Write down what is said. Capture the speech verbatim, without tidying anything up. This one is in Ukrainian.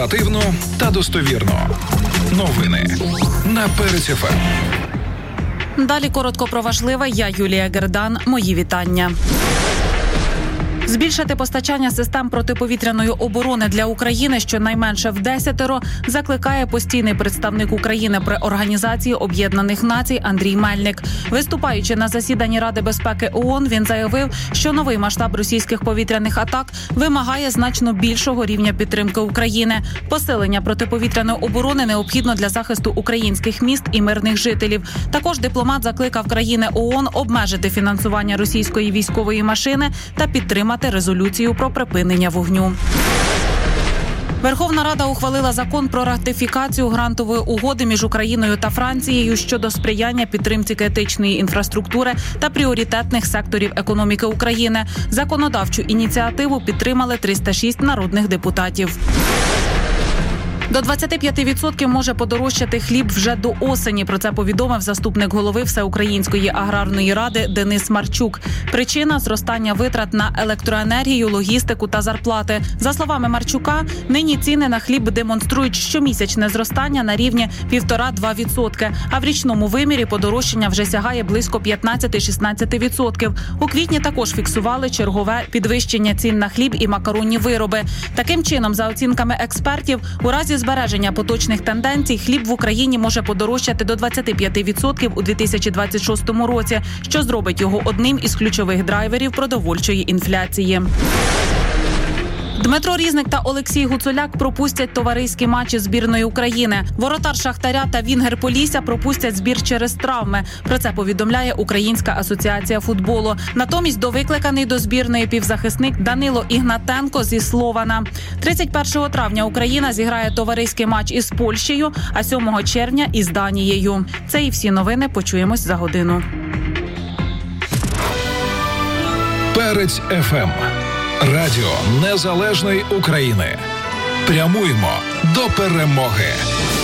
Оперативно та достовірно. Новини на Перець еф ем. Далі коротко про важливе. Я Юлія Гердан. Мої вітання. Збільшити постачання систем протиповітряної оборони для України щонайменше в десятеро закликає постійний представник України при Організації Об'єднаних Націй Андрій Мельник. Виступаючи на засіданні Ради безпеки ООН, він заявив, що новий масштаб російських повітряних атак вимагає значно більшого рівня підтримки України. Посилення протиповітряної оборони необхідно для захисту українських міст і мирних жителів. Також дипломат закликав країни ООН обмежити фінансування російської військової машини та підтримати резолюцію про припинення вогню. Верховна Рада ухвалила закон про ратифікацію грантової угоди між Україною та Францією щодо сприяння підтримці критичної інфраструктури та пріоритетних секторів економіки України. Законодавчу ініціативу підтримали триста шість народних депутатів. До двадцять п'ять відсотків може подорожчати хліб вже до осені. Про це повідомив заступник голови Всеукраїнської аграрної ради Денис Марчук. Причина – зростання витрат на електроенергію, логістику та зарплати. За словами Марчука, нині ціни на хліб демонструють щомісячне зростання на рівні півтора-два відсотки, а в річному вимірі подорожчання вже сягає близько п'ятнадцять-шістнадцять відсотків. У квітні також фіксували чергове підвищення цін на хліб і макаронні вироби. Таким чином, за оцінками експертів, у разі збереження поточних тенденцій хліб в Україні може подорожчати до двадцять п'ять відсотків у дві тисячі двадцять шостому році, що зробить його одним із ключових драйверів продовольчої інфляції. Дмитро Різник та Олексій Гуцуляк пропустять товариські матчі збірної України. Воротар Шахтаря та вінгер Полісся пропустять збір через травми. Про це повідомляє Українська асоціація футболу. Натомість довикликаний до збірної півзахисник Данило Ігнатенко зі Слована. тридцять першого травня Україна зіграє товариський матч із Польщею, а сьомого червня із Данією. Це і всі новини. Почуємось за годину. Перець еф ем. Радіо Незалежної України. Прямуємо до перемоги.